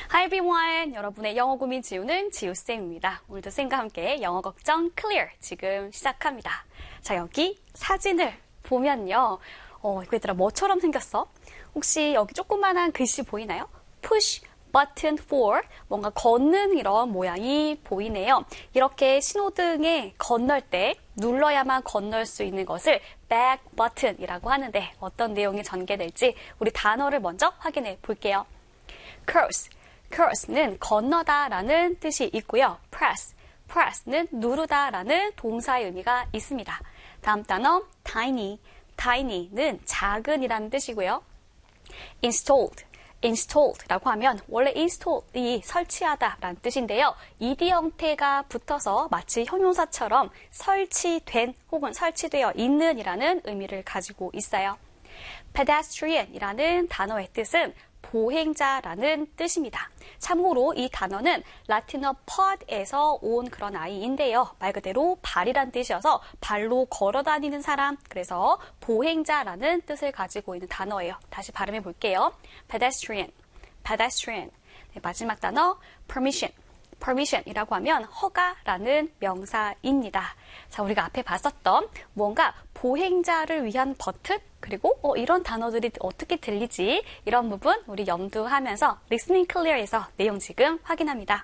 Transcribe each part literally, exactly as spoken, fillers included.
Hi everyone! 여러분의 영어 고민 지우는 지우쌤입니다. 오늘도 쌤과 함께 영어 걱정 clear 지금 시작합니다. 자, 여기 사진을 보면요. 어, 이거 얘들아 뭐처럼 생겼어? 혹시 여기 조그만한 글씨 보이나요? Push button for 뭔가 걷는 이런 모양이 보이네요. 이렇게 신호등에 건널 때 눌러야만 건널 수 있는 것을 back button이라고 하는데 어떤 내용이 전개될지 우리 단어를 먼저 확인해 볼게요. cross, cross는 건너다라는 뜻이 있고요. press, press는 누르다라는 동사의 의미가 있습니다. 다음 단어 tiny, tiny는 작은이라는 뜻이고요. installed, installed라고 하면 원래 installed이 설치하다라는 뜻인데요. ed 형태가 붙어서 마치 형용사처럼 설치된 혹은 설치되어 있는이라는 의미를 가지고 있어요. pedestrian이라는 단어의 뜻은 보행자라는 뜻입니다. 참고로 이 단어는 라틴어 pod에서 온 그런 아이인데요. 말 그대로 발이란 뜻이어서 발로 걸어 다니는 사람, 그래서 보행자라는 뜻을 가지고 있는 단어예요. 다시 발음해 볼게요. pedestrian, pedestrian. 네, 마지막 단어 permission, permission이라고 하면 허가라는 명사입니다. 자, 우리가 앞에 봤었던 뭔가 보행자를 위한 버튼, 그리고 어, 이런 단어들이 어떻게 들리지? 이런 부분 우리 염두하면서 listening clear에서 내용 지금 확인합니다.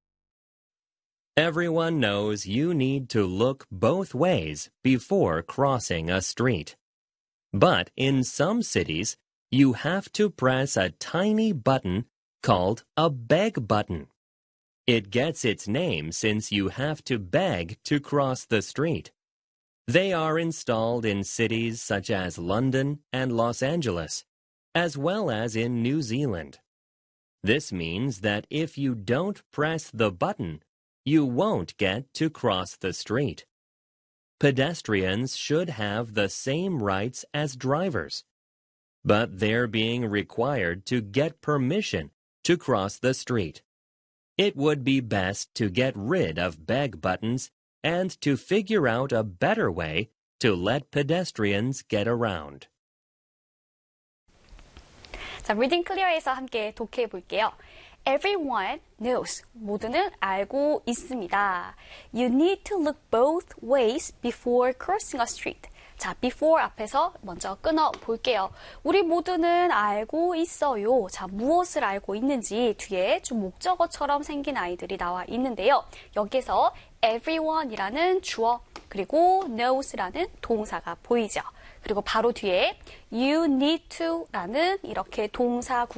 Everyone knows you need to look both ways before crossing a street. But in some cities, you have to press a tiny button called a beg button. It gets its name since you have to beg to cross the street. They are installed in cities such as London and Los Angeles, as well as in New Zealand. This means that if you don't press the button, you won't get to cross the street. Pedestrians should have the same rights as drivers, but they're being required to get permission to cross the street. It would be best to get rid of beg buttons and to figure out a better way to let pedestrians get around. 자, reading clear에서 함께 독해해 볼게요. Everyone knows. 모두는 알고 있습니다. You need to look both ways before crossing a street. 자, before 앞에서 먼저 끊어 볼게요. 우리 모두는 알고 있어요. 자, 무엇을 알고 있는지 뒤에 좀 목적어처럼 생긴 아이들이 나와 있는데요. 여기서 everyone이라는 주어 그리고 knows라는 동사가 보이죠. 그리고 바로 뒤에 you need to라는 이렇게 동사